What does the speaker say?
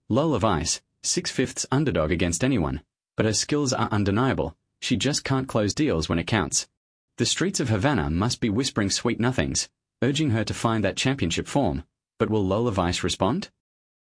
Lola Vice, 6/5 underdog against anyone, but her skills are undeniable. She just can't close deals when it counts. The streets of Havana must be whispering sweet nothings, urging her to find that championship form. But will Lola Vice respond?